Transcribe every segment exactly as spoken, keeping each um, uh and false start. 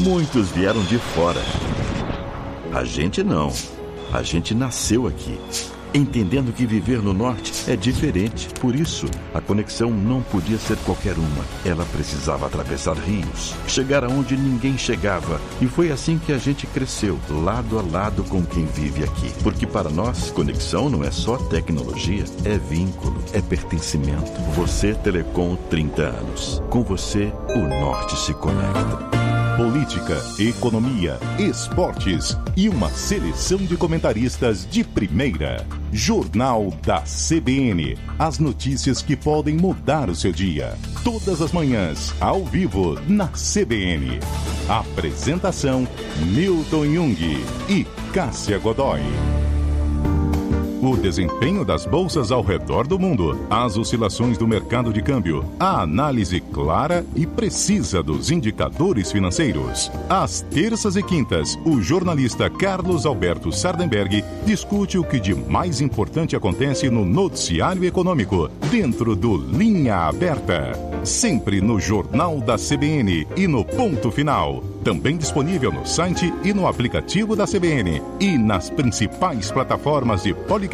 Muitos vieram de fora. A gente não. A gente nasceu aqui, entendendo que viver no norte é diferente. Por isso, a conexão não podia ser qualquer uma. Ela precisava atravessar rios, chegar aonde ninguém chegava. E foi assim que a gente cresceu, lado a lado com quem vive aqui. Porque para nós, conexão não é só tecnologia, é vínculo, é pertencimento. Você, Telecom, trinta anos. Com você, o norte se conecta. Política, economia, esportes e uma seleção de comentaristas de primeira. Jornal da C B N. As notícias que podem mudar o seu dia. Todas as manhãs, ao vivo, na C B N. Apresentação: Milton Jung e Cássia Godoy. O desempenho das bolsas ao redor do mundo, as oscilações do mercado de câmbio, a análise clara e precisa dos indicadores financeiros. Às terças e quintas, o jornalista Carlos Alberto Sardenberg discute o que de mais importante acontece no noticiário econômico, dentro do Linha Aberta. Sempre no Jornal da C B N e no Ponto Final. Também disponível no site e no aplicativo da C B N e nas principais plataformas de podcasts.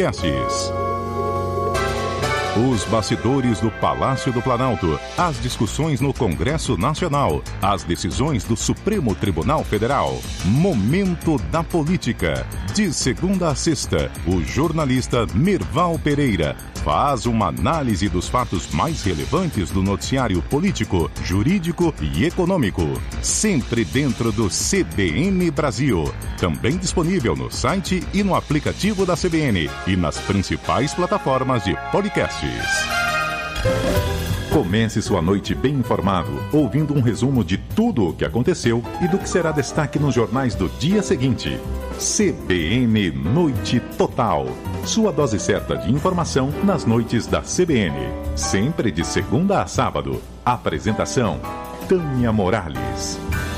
Os bastidores do Palácio do Planalto, as discussões no Congresso Nacional, as decisões do Supremo Tribunal Federal. Momento da Política. De segunda a sexta, o jornalista Merval Pereira faz uma análise dos fatos mais relevantes do noticiário político, jurídico e econômico. Sempre dentro do C B N Brasil. Também disponível no site e no aplicativo da C B N e nas principais plataformas de podcasts. Comece sua noite bem informado, ouvindo um resumo de tudo o que aconteceu e do que será destaque nos jornais do dia seguinte. C B N Noite Total. Sua dose certa de informação nas noites da C B N. Sempre de segunda a sábado. Apresentação: Tânia Morales.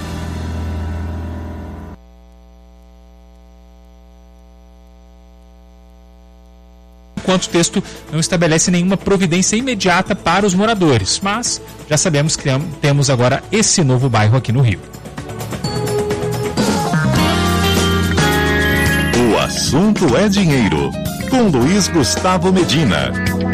Enquanto o texto não estabelece nenhuma providência imediata para os moradores. Mas já sabemos que temos agora esse novo bairro aqui no Rio. O assunto é dinheiro, com Luiz Gustavo Medina.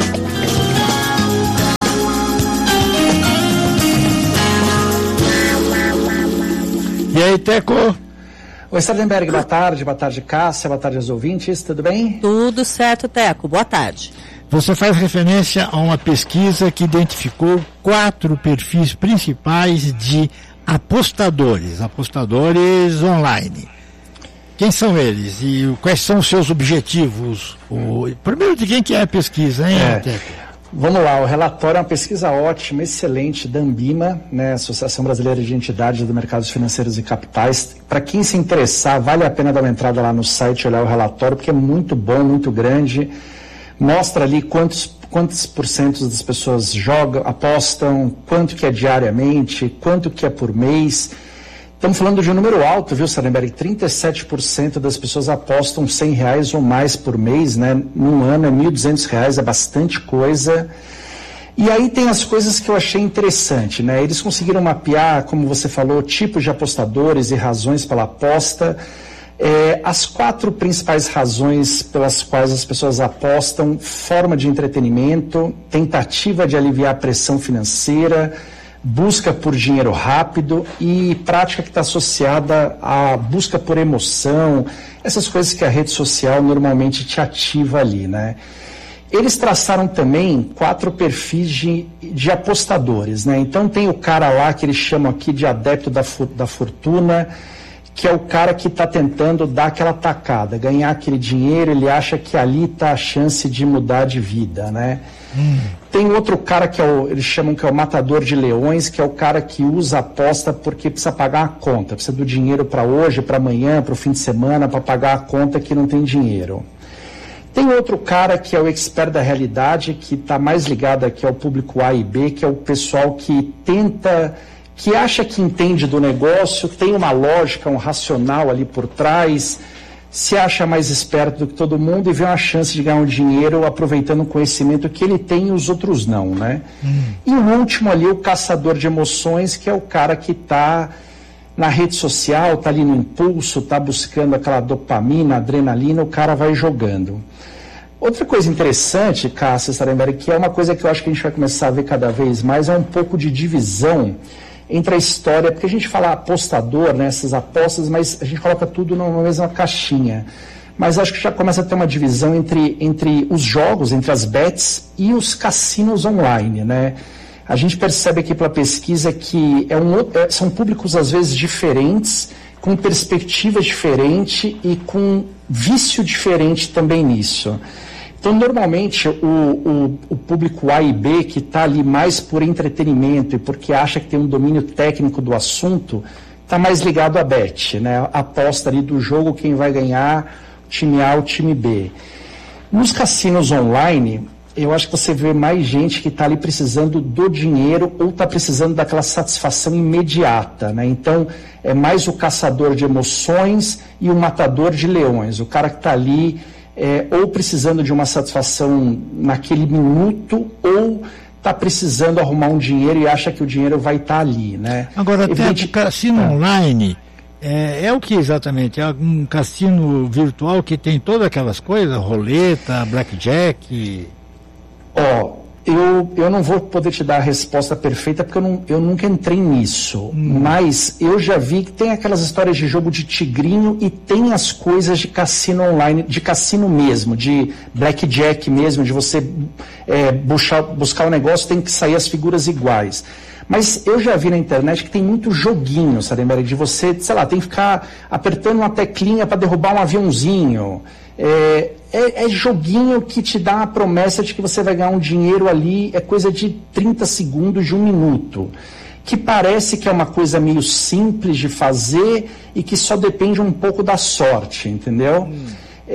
E aí, Teco? Oi, Sardenberg, boa tarde, boa tarde, Cássia, boa tarde aos ouvintes, tudo bem? Tudo certo, Teco, boa tarde. Você faz referência a uma pesquisa que identificou quatro perfis principais de apostadores, apostadores online. Quem são eles e quais são os seus objetivos? O... Primeiro, de quem que é a pesquisa, hein, é. Teco? Vamos lá, o relatório é uma pesquisa ótima, excelente, da Ambima, né, Associação Brasileira de Entidades do Mercados Financeiros e Capitais. Para quem se interessar, vale a pena dar uma entrada lá no site e olhar o relatório, porque é muito bom, muito grande. Mostra ali quantos, quantos porcentos das pessoas jogam, apostam, quanto que é diariamente, quanto que é por mês. Estamos falando de um número alto, viu, Sardenberg? trinta e sete por cento das pessoas apostam cem reais ou mais por mês, né? Num ano é mil e duzentos reais, é bastante coisa. E aí tem as coisas que eu achei interessante, né? Eles conseguiram mapear, como você falou, tipos de apostadores e razões pela aposta. É, as quatro principais razões pelas quais as pessoas apostam: forma de entretenimento, tentativa de aliviar a pressão financeira, busca por dinheiro rápido e prática que está associada à busca por emoção, essas coisas que a rede social normalmente te ativa ali, né? Eles traçaram também quatro perfis de, de apostadores, né? Então tem o cara lá que eles chamam aqui de adepto da, da fortuna, que é o cara que está tentando dar aquela tacada, ganhar aquele dinheiro, ele acha que ali está a chance de mudar de vida, né? Hum. Tem outro cara que é o, eles chamam que é o matador de leões, que é o cara que usa a aposta porque precisa pagar a conta, precisa do dinheiro para hoje, para amanhã, para o fim de semana, para pagar a conta que não tem dinheiro. Tem outro cara que é o expert da realidade, que está mais ligado aqui ao público A e B, que é o pessoal que tenta, que acha que entende do negócio, tem uma lógica, um racional ali por trás, se acha mais esperto do que todo mundo e vê uma chance de ganhar um dinheiro aproveitando o conhecimento que ele tem e os outros não, né? Hum. E o último ali, o caçador de emoções, que é o cara que está na rede social, está ali no impulso, está buscando aquela dopamina, adrenalina, o cara vai jogando. Outra coisa interessante, Cássia Sarenberg, que é uma coisa que eu acho que a gente vai começar a ver cada vez mais, é um pouco de divisão entre a história, porque a gente fala apostador, né, essas apostas, mas a gente coloca tudo numa mesma caixinha. Mas acho que já começa a ter uma divisão entre, entre os jogos, entre as bets e os cassinos online, né? A gente percebe aqui pela pesquisa que é um, é, são públicos às vezes diferentes, com perspectiva diferente e com vício diferente também nisso. Então, normalmente, o, o, o público A e B, que está ali mais por entretenimento e porque acha que tem um domínio técnico do assunto, está mais ligado à bet, né? A aposta ali do jogo, quem vai ganhar, o time A ou o time B. Nos cassinos online, eu acho que você vê mais gente que está ali precisando do dinheiro ou está precisando daquela satisfação imediata, né? Então, é mais o caçador de emoções e o matador de leões. O cara que está ali é, ou precisando de uma satisfação naquele minuto ou está precisando arrumar um dinheiro e acha que o dinheiro vai estar tá ali, né? Agora, até o cassino é. online é, é o que exatamente? É um cassino virtual que tem todas aquelas coisas, roleta, blackjack... Ó, oh, eu, eu não vou poder te dar a resposta perfeita porque eu, não, eu nunca entrei nisso, hum. mas eu já vi que tem aquelas histórias de jogo de tigrinho e tem as coisas de cassino online, de cassino mesmo, de blackjack mesmo, de você é, buscar, buscar o negócio, tem que sair as figuras iguais. Mas eu já vi na internet que tem muito joguinho, sabe, Maria, de você, sei lá, tem que ficar apertando uma teclinha para derrubar um aviãozinho. É, é, é joguinho que te dá a promessa de que você vai ganhar um dinheiro ali, é coisa de trinta segundos, de um minuto, que parece que é uma coisa meio simples de fazer e que só depende um pouco da sorte, entendeu? Hum.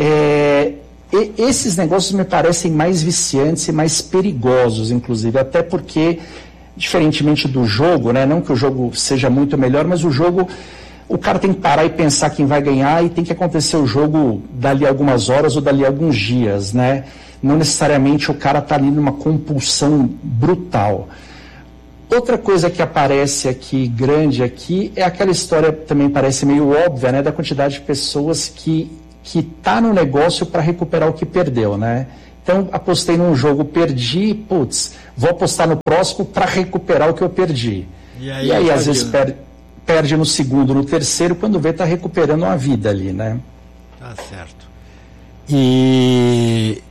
É, e, esses negócios me parecem mais viciantes e mais perigosos, inclusive, até porque, diferentemente do jogo, né, não que o jogo seja muito melhor, mas o jogo... O cara tem que parar e pensar quem vai ganhar e tem que acontecer o jogo dali a algumas horas ou dali a alguns dias, né? Não necessariamente o cara está ali numa compulsão brutal. Outra coisa que aparece aqui, grande aqui, é aquela história, também parece meio óbvia, né? Da quantidade de pessoas que que tá no negócio para recuperar o que perdeu, né? Então, apostei num jogo, perdi, putz, vou apostar no próximo para recuperar o que eu perdi. E aí, e aí às vezes, perde... perde no segundo, no terceiro, quando vê, está recuperando uma vida ali, né? Tá certo. E,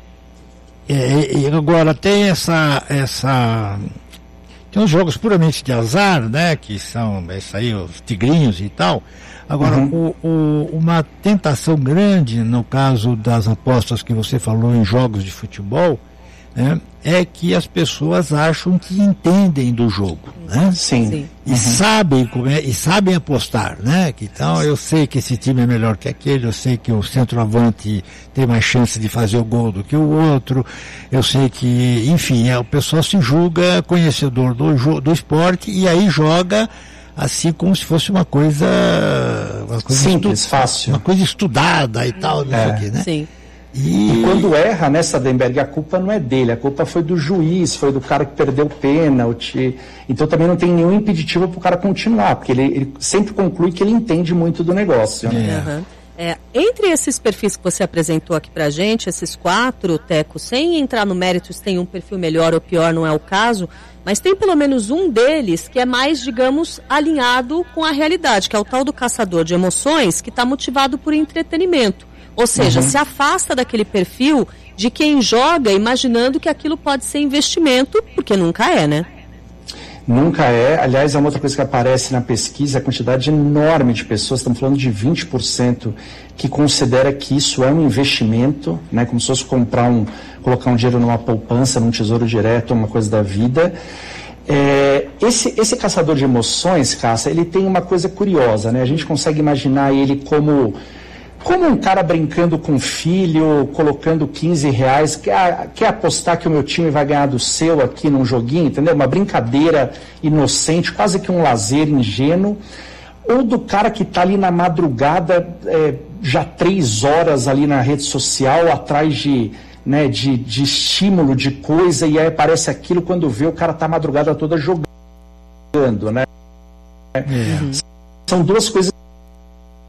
e, e agora tem essa, essa... Tem uns jogos puramente de azar, né? Que são, isso aí, os tigrinhos e tal. Agora, uhum. o, o, uma tentação grande, no caso das apostas que você falou em jogos de futebol, né, é que as pessoas acham que entendem do jogo, né? Sim. Sim. E uhum. sabem como é, e sabem apostar, né? Que, então eu sei que esse time é melhor que aquele, eu sei que o centroavante tem mais chance de fazer o gol do que o outro, eu sei que, enfim, é, o pessoal se julga conhecedor do, do esporte e aí joga assim como se fosse uma coisa, uma coisa simples, estu, fácil, uma coisa estudada e tal, não é. sei o quê, né? Sim. E... e quando erra, né, Sadenberg, a culpa não é dele, a culpa foi do juiz, foi do cara que perdeu o pênalti. Então também não tem nenhum impeditivo para o cara continuar, porque ele, ele sempre conclui que ele entende muito do negócio. Né? Uhum. É, entre esses perfis que você apresentou aqui pra gente, esses quatro, Teco, sem entrar no mérito se tem um perfil melhor ou pior, não é o caso, mas tem pelo menos um deles que é mais, digamos, alinhado com a realidade, que é o tal do caçador de emoções, que está motivado por entretenimento. Ou seja, uhum. se afasta daquele perfil de quem joga imaginando que aquilo pode ser investimento, porque nunca é, né? Nunca é. Aliás, é uma outra coisa que aparece na pesquisa, a quantidade enorme de pessoas, estamos falando de vinte por cento, que considera que isso é um investimento, né? Como se fosse comprar um, colocar um dinheiro numa poupança, num tesouro direto, uma coisa da vida. É, esse, esse caçador de emoções, Cássia, ele tem uma coisa curiosa, né? A gente consegue imaginar ele como... Como um cara brincando com o filho, colocando quinze reais, quer, quer apostar que o meu time vai ganhar do seu aqui num joguinho, entendeu? Uma brincadeira inocente, quase que um lazer ingênuo. Ou do cara que está ali na madrugada, é, já três horas ali na rede social, atrás de, né, de, de estímulo, de coisa, e aí aparece aquilo, quando vê o cara está a madrugada toda jogando, né? Uhum. são duas coisas